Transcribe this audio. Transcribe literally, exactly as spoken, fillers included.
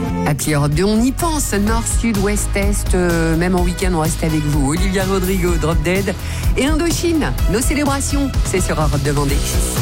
Appli Europe deux, on y pense. Nord, sud, ouest, est, euh, même en week-end, on reste avec vous. Olivia Rodrigo, Drop Dead et Indochine. Nos célébrations, c'est sur Europe deux Vendée.